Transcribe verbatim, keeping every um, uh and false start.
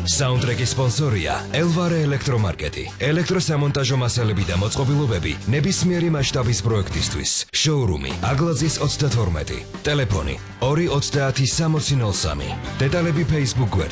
საუნდტრეკის სპონსორია ელვარე ელექტრომარკეტი. ელექტროსამონტაჟო მასალები და მოწყობილობები ნებისმიერი მასშტაბის პროექტისთვის. შოურუმი აგლაძის ოცდათორმეტი. ტელეფონი ორი ოცდაათი სამოცი ნოლ სამი. დეტალები Facebook გვერდზე.